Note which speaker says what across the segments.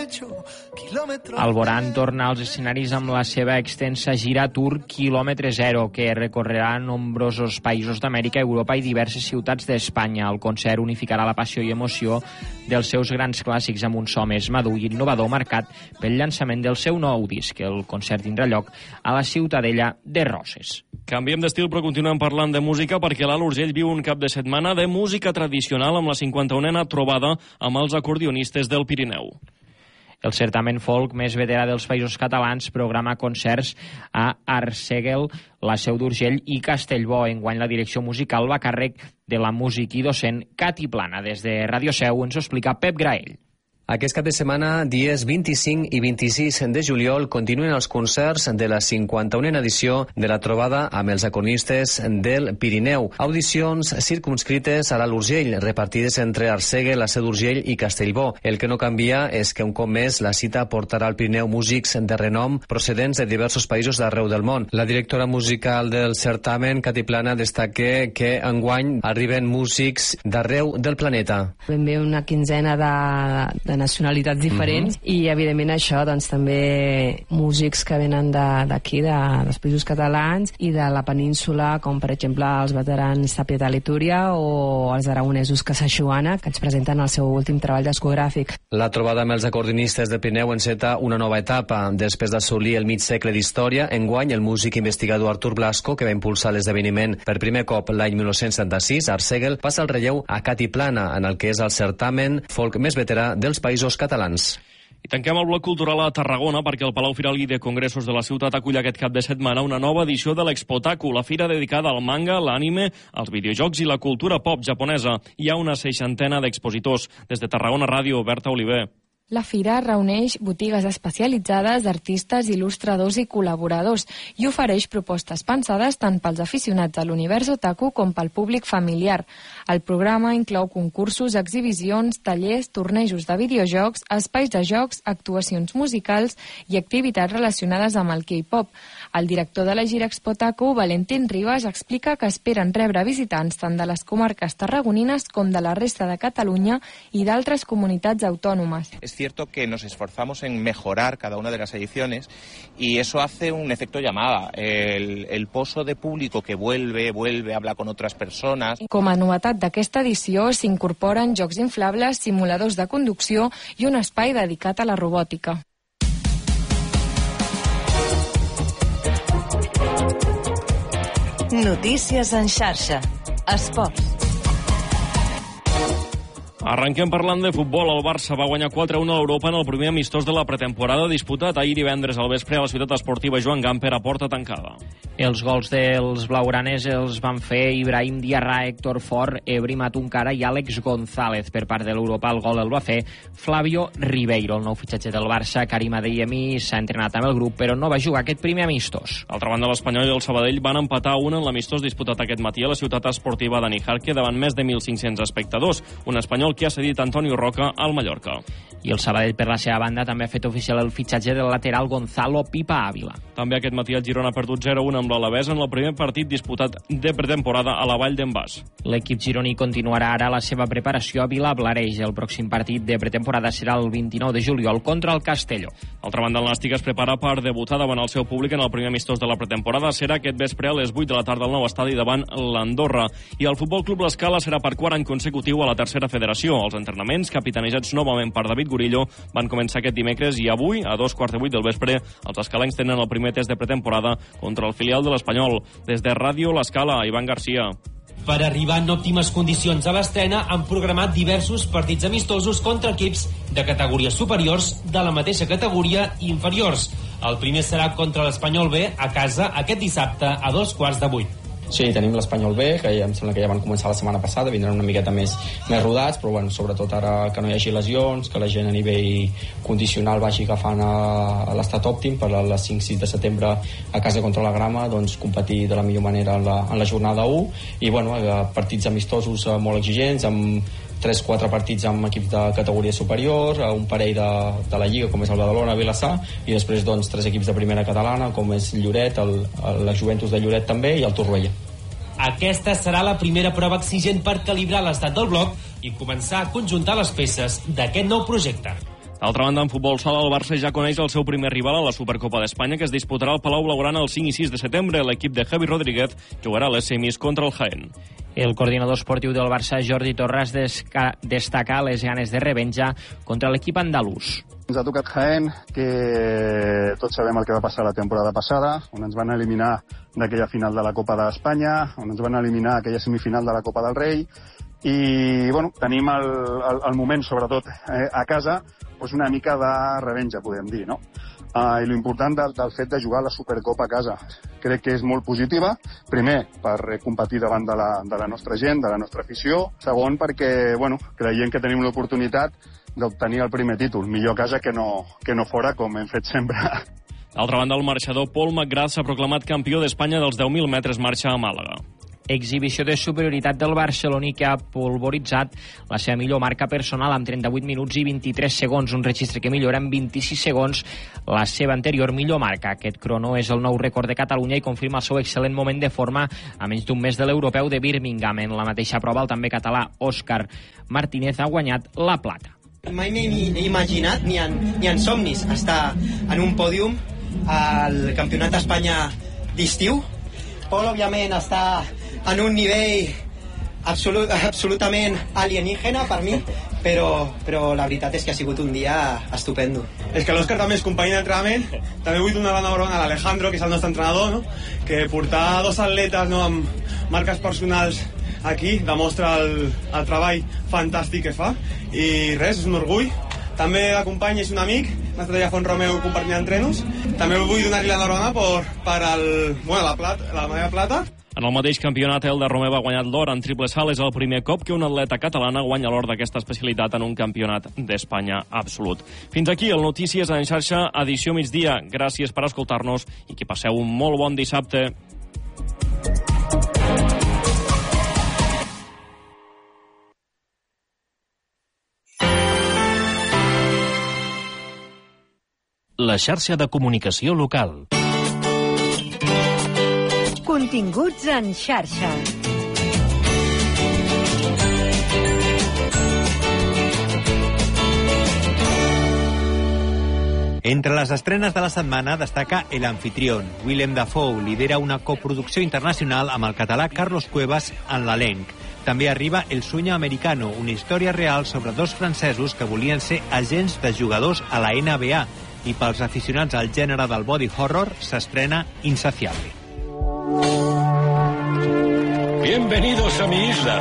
Speaker 1: Alborán torna als escenaris amb la seva extensa gira Tour Quilòmetre Zero, que recorrerà nombrosos països d'Amèrica, Europa i diverses ciutats d'Espanya. El concert unificarà la passió i emoció dels seus grans clàssics amb un so més madur i innovador marcat pel llançament del seu nou disc. El concert tindrà lloc a la Ciutadella de Roses.
Speaker 2: Canviem d'estil, però continuem parlant de música perquè l'Alt Urgell viu un cap de setmana de música tradicional amb la 51a trobada amb els acordionistes del Pirineu.
Speaker 1: El certamen folk més veterà dels Països Catalans programa concerts a Arsèguel, la Seu d'Urgell i Castellbò. Enguany la direcció musical va a càrrec de la músic i docent Cati Plana. Des de Radio Seu ens ho explica Pep Graell.
Speaker 3: Aquest cap de setmana, dies 25 i 26 de juliol, continuen els concerts de la 51a edició de la trobada amb els acordionistes del Pirineu. Audicions circumscrites a l'Alt Urgell, repartides entre Arsèguel, la Seu d'Urgell i Castellbò. El que no canvia és que un cop més la cita portarà al Pirineu músics de renom procedents de diversos països d'arreu del món. La directora musical del certamen, Cati Plana, destaca que enguany arriben músics d'arreu del planeta.
Speaker 4: Ben bé una quinzena de nacionalitats diferents i evidentment això doncs també músics que venen d'aquí, dels països catalans i de la península, com per exemple els veterans Tapieta Litúria o els aragonesos Casaixuana, que ens presenten el seu últim treball discogràfic.
Speaker 3: La trobada amb els acordionistes de Pirineu enceta una nova etapa. Després d'assolir el mig segle d'història, enguany el músic investigador Artur Blasco, que va impulsar l'esdeveniment per primer cop l'any 1976 a Arsèguel, passa el relleu a Cati Plana, en el que és el certamen folk més veterà dels països catalans.
Speaker 2: I tanquem el bloc cultural a Tarragona perquè el Palau Firal i de Congressos de la ciutat acull aquest cap de setmana una nova edició de l'Expotaku, la fira dedicada al manga, l'anime, als videojocs i la cultura pop japonesa. Hi ha una 60 d'expositors. Des de Tarragona Ràdio, Berta Oliver.
Speaker 5: La fira reuneix botigues especialitzades d'artistes, il·lustradors i col·laboradors i ofereix propostes pensades tant pels aficionats a l'univers otaku com pel públic familiar. El programa inclou concursos, exhibicions, tallers, tornejos de videojocs, espais de jocs, actuacions musicals i activitats relacionades amb el K-pop. El director de la gira Expotaku, Valentín Ribas, explica que esperen rebre visitants tant de les comarques tarragonines com de la resta de Catalunya i d'altres comunitats autònomes.
Speaker 6: Es cierto que nos esforzamos en mejorar cada una de las ediciones y eso hace un efecto llamada. El pozo de público que vuelve, habla con otras personas.
Speaker 5: Com a novetat d'aquesta edició s'incorporen jocs inflables, simuladors de conducció i un espai dedicat a la robòtica.
Speaker 7: Notícies en xarxa. Esports.
Speaker 2: Arrenquem parlant de futbol. El Barça va guanyar 4-1 a l'Europa en el primer amistós de la pretemporada disputat ahir divendres al vespre a la ciutat esportiva Joan Gamper a porta tancada.
Speaker 1: Els gols dels blaugranes els van fer Ibrahim Diarra, Héctor Fort, Ebri Matunkara i Àlex González. Per part de l'Europa el gol el va fer Flavio Ribeiro, el nou fitxatge del Barça. Karim Adeyemi s'ha entrenat amb el grup però no va jugar aquest primer amistós.
Speaker 2: D'altra banda, l'Espanyol i el Sabadell van empatar un en l'amistós disputat aquest matí a la ciutat esportiva de Nijarque davant més de 1.500 espectadors. Un espanyol que ha cedit Antonio Roca al Mallorca.
Speaker 1: I el Sabadell, per la seva banda, també ha fet oficial el fitxatge del lateral Gonzalo Pipa Ávila.
Speaker 2: També aquest matí el Girona ha perdut 0-1 amb l'Alavés en el primer partit disputat de pretemporada a la Vall d'en Bas.
Speaker 1: L'equip gironí continuarà ara la seva preparació a Vilablareix. El pròxim partit de pretemporada serà el 29 de juliol contra el Castelló.
Speaker 2: D'altra banda, el Nàstic es prepara per debutar davant el seu públic en el primer amistós de la pretemporada. Serà aquest vespre a les 8 de la tarda al nou estadi davant l'Andorra. I el Futbol Club L'Escala serà per quart any consecutiu a la tercera federació. Els entrenaments, capitanejats novament per David Gurillo, van començar aquest dimecres i avui, a 2:15 del vespre, els escalencs tenen el primer test de pretemporada contra el filial de l'Espanyol. Des de Ràdio L'Escala, Ivan Garcia.
Speaker 8: Per arribar en òptimes condicions a l'estrena, han programat diversos partits amistosos contra equips de categories superiors, de la mateixa categoria i inferiors. El primer serà contra l'Espanyol B a casa aquest dissabte a 7:15.
Speaker 9: Sí, tenim l'Espanyol B, que em sembla que ja van començar la setmana passada, vindran una miqueta més rodats, però bueno, sobretot ara que no hi hagi lesions, que la gent a nivell condicional vagi agafant a l'estat òptim per a les 5-6 de setembre a casa contra la Grama, doncs competir de la millor manera en la jornada 1, i bueno, partits amistosos molt exigents, amb 3-4 partits amb equips de categoria superior, un parell de la Lliga, com és el Badalona, Vilassar, i després doncs 3 equips de primera catalana, com és Lloret, la Juventus de Lloret també, i el Torroella.
Speaker 8: Aquesta serà la primera prova exigent per calibrar l'estat del bloc i començar a conjuntar les peces d'aquest nou projecte.
Speaker 2: D'altra banda, en futbol sala, el Barça ja coneix el seu primer rival a la Supercopa d'Espanya, que es disputarà al Palau Blaugrana el 5 i 6 de setembre. L'equip de Javi Rodríguez jugarà a les semis contra el Jaén.
Speaker 1: El coordinador esportiu del Barça, Jordi Torres, destaca les ganes de revenja contra l'equip andalús.
Speaker 10: Ens ha tocat Jaén, que tots sabem el que va passar la temporada passada, on ens van eliminar d'aquella final de la Copa d'Espanya, on ens van eliminar aquella semifinal de la Copa del Rei, i bueno, tenim el moment, sobretot a casa, doncs una mica de revenja, podem dir, no? I l'important del fet de jugar la Supercopa a casa crec que és molt positiva. Primer, per competir davant de la nostra gent, de la nostra afició. Segon, perquè bueno, creiem que tenim l'oportunitat d'obtenir el primer títol. Millor a casa que no fora, com hem fet sempre.
Speaker 2: D'altra banda, el marxador Paul McGrath s'ha proclamat campió d'Espanya dels 10.000 metres marxa a Màlaga.
Speaker 1: Exhibició de superioritat del barceloní que ha polvoritzat la seva millor marca personal amb 38 minuts i 23 segons, un registre que millora en 26 segons la seva anterior millor marca. Aquest crono és el nou rècord de Catalunya i confirma el seu excel·lent moment de forma a menys d'un mes de l'europeu de Birmingham. En la mateixa prova, el també català Òscar Martínez ha guanyat la plata.
Speaker 11: Mai m'he imaginat, ni en somnis, estar en un pòdium al Campionat d'Espanya d'estiu. Pol, òbviament, està en un nivell absolutament alienígena per mi, però la veritat és que ha sigut un dia estupendo.
Speaker 12: És que l'Òscar també és company d'entrenament. També vull donar l'enhorabona a l'Alejandro, que és el nostre entrenador, no? Que portar dos atletes, no, amb marques personals aquí demostra el treball fantàstic que fa, i res, és un orgull. També de company és un amic, m'ha estat allà a Font Romeu compartint entrenos. També vull donar-li l'enhorabona per la meva plata.
Speaker 2: En el mateix campionat, el de Romeu ha guanyat l'or en triple salt. És el primer cop que una atleta catalana guanya l'or d'aquesta especialitat en un campionat d'Espanya absolut. Fins aquí el Notícies en xarxa, edició migdia. Gràcies per escoltar-nos i que passeu un molt bon dissabte.
Speaker 13: La xarxa de comunicació local.
Speaker 7: Continguts en xarxa.
Speaker 14: Entre les estrenes de la setmana destaca El Anfitrión. Willem Dafoe lidera una coproducció internacional amb el català Carlos Cuevas en l'elenc. També arriba El Sueño Americano, una història real sobre dos francesos que volien ser agents de jugadors a la NBA, i pels aficionats al gènere del body horror s'estrena Insaciable.
Speaker 15: Bienvenidos a mi isla.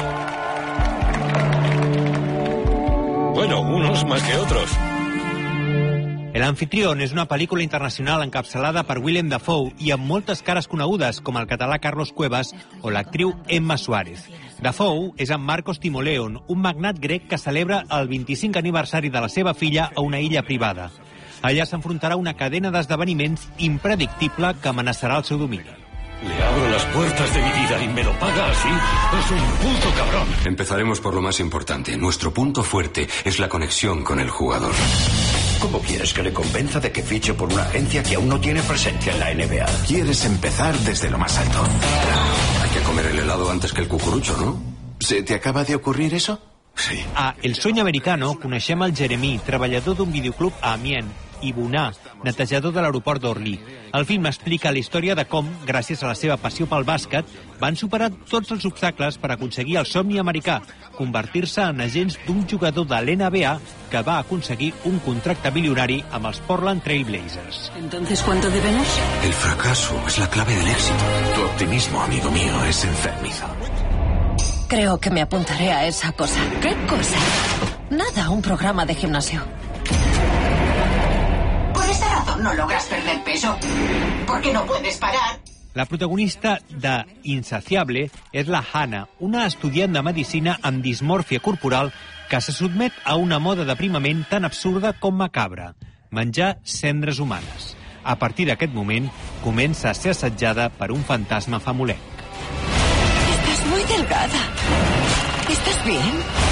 Speaker 15: Bueno, unos más que otros.
Speaker 14: El Anfitrión és una pel·lícula internacional encapçalada per Willem Dafoe i amb moltes cares conegudes, com el català Carlos Cuevas o l'actriu Emma Suárez. Dafoe és en Marcos Timoleon, un magnat grec que celebra el 25 aniversari de la seva filla a una illa privada. Allà s'enfrontarà una cadena d'esdeveniments impredictible que amenaçarà el seu domini.
Speaker 15: Le abro las puertas de mi vida y me lo paga así. Es un puto cabrón.
Speaker 16: Empezaremos por lo más importante. Nuestro punto fuerte es la conexión con el jugador.
Speaker 17: ¿Cómo quieres que le convenza de que fiche por una agencia que aún no tiene presencia en la NBA?
Speaker 16: Quieres empezar desde lo más alto. Hay que comer el helado antes que el cucurucho, ¿no? ¿Se te acaba de ocurrir eso? Sí.
Speaker 14: A El Sueño Americano coneixem el Jeremí, treballador d'un videoclub a Amiens, i Bonà, netejador de l'aeroport d'Orly. El film explica la història de com, gràcies a la seva passió pel bàsquet, van superar tots els obstacles per aconseguir el somni americà, convertir-se en agents d'un jugador de l'NBA que va aconseguir un contracte milionari amb els Portland Trail Blazers.
Speaker 18: ¿Entonces cuánto debemos?
Speaker 16: El fracaso es la clave del éxito. Tu optimismo, amigo mío, es enfermizo.
Speaker 18: Creo que me apuntaré a esa cosa. ¿Qué cosa? Nada, un programa de gimnasio.
Speaker 19: Por esa razón no logras perder peso. Porque no puedes parar.
Speaker 14: La protagonista de Insaciable és la Hannah, una estudiant de medicina amb dismòrfia corporal que se sotmet a una moda d'aprimament tan absurda com macabra: menjar cendres humanes. A partir d'aquest moment, comença a ser assetjada per un fantasma famolenc.
Speaker 18: Estás muy delgada. ¿Estás bien?